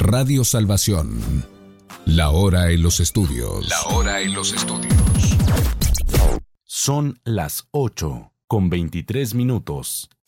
Radio Salvación. La hora en los estudios. La hora en los estudios. Son las 8:23.